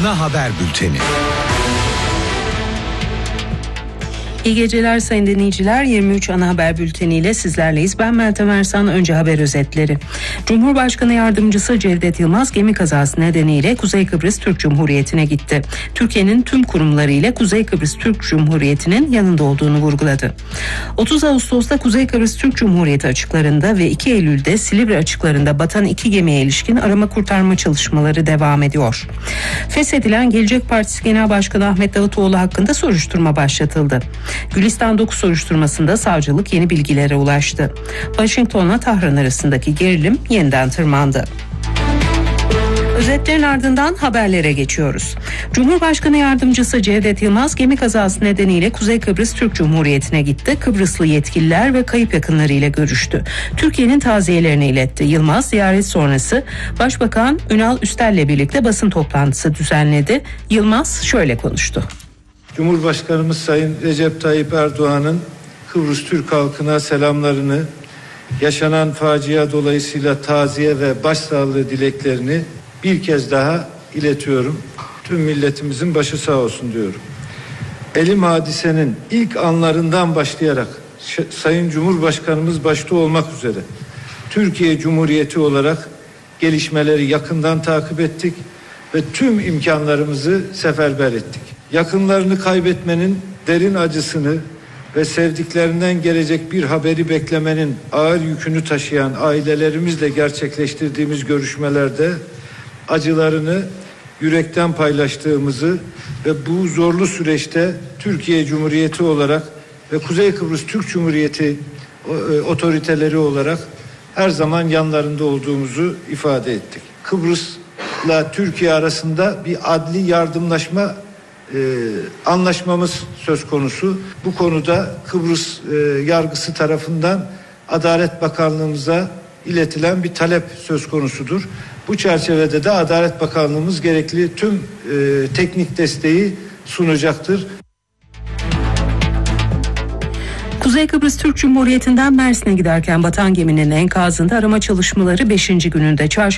ana haber bülteni. İyi geceler sayın dinleyiciler. 23 ana haber bülteniyle sizlerleyiz. Ben Meltem Ersan. Önce haber özetleri. Cumhurbaşkanı Yardımcısı Cevdet Yılmaz gemi kazası nedeniyle Kuzey Kıbrıs Türk Cumhuriyeti'ne gitti. Türkiye'nin tüm kurumları ile Kuzey Kıbrıs Türk Cumhuriyeti'nin yanında olduğunu vurguladı. 30 Ağustos'ta Kuzey Kıbrıs Türk Cumhuriyeti açıklarında ve 2 Eylül'de Silivri açıklarında batan 2 gemiye ilişkin arama kurtarma çalışmaları devam ediyor. Feshedilen Gelecek Partisi Genel Başkanı Ahmet Davutoğlu hakkında soruşturma başlatıldı. Gülistan 9 soruşturmasında savcılık yeni bilgilere ulaştı. Washington'la Tahran arasındaki gerilim yeniden tırmandı. Özetlerin ardından haberlere geçiyoruz. Cumhurbaşkanı Yardımcısı Cevdet Yılmaz gemi kazası nedeniyle Kuzey Kıbrıs Türk Cumhuriyeti'ne gitti. Kıbrıslı yetkililer ve kayıp yakınlarıyla görüştü. Türkiye'nin taziyelerini iletti. Yılmaz ziyaret sonrası Başbakan Ünal Üstel'le birlikte basın toplantısı düzenledi. Yılmaz şöyle konuştu. Cumhurbaşkanımız Sayın Recep Tayyip Erdoğan'ın Kıbrıs Türk halkına selamlarını, yaşanan facia dolayısıyla taziye ve başsağlığı dileklerini bir kez daha iletiyorum. Tüm milletimizin başı sağ olsun diyorum. Elim hadisenin ilk anlarından başlayarak Sayın Cumhurbaşkanımız başta olmak üzere Türkiye Cumhuriyeti olarak gelişmeleri yakından takip ettik ve tüm imkanlarımızı seferber ettik. Yakınlarını kaybetmenin derin acısını ve sevdiklerinden gelecek bir haberi beklemenin ağır yükünü taşıyan ailelerimizle gerçekleştirdiğimiz görüşmelerde acılarını yürekten paylaştığımızı ve bu zorlu süreçte Türkiye Cumhuriyeti olarak ve Kuzey Kıbrıs Türk Cumhuriyeti otoriteleri olarak her zaman yanlarında olduğumuzu ifade ettik. Kıbrıs'la Türkiye arasında bir adli yardımlaşma anlaşmamız söz konusu. Bu konuda Kıbrıs yargısı tarafından Adalet Bakanlığımıza iletilen bir talep söz konusudur. Bu çerçevede de Adalet Bakanlığımız gerekli tüm teknik desteği sunacaktır. Kuzey Kıbrıs Türk Cumhuriyeti'nden Mersin'e giderken batan geminin enkazında arama çalışmaları 5. gününde.